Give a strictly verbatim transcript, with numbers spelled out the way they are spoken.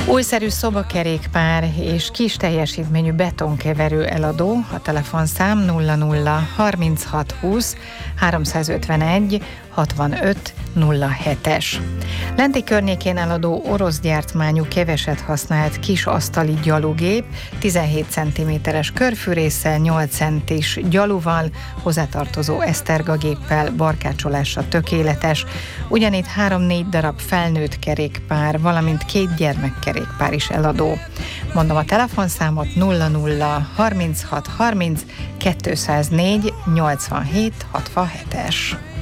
Újszerű szobakerékpár és kis teljesítményű betonkeverő eladó, a telefonszám nulla nulla harminchat húsz háromszázötvenegy hatvanöt nulla hetes. Lenti környékén eladó orosz gyártmányú, keveset használt kis asztali gyalugép, tizenhét centiméteres körfűrésszel, nyolc centis gyaluval, hozzátartozó esztergagéppel, barkácsolásra tökéletes. Ugyanitt három-négy darab felnőtt kerékpár, valamint két gyermekkerékpár is eladó. Mondom a telefonszámot: nulla nulla harminchat harminc kétszáznégy nyolcvanhét hatvanhetes.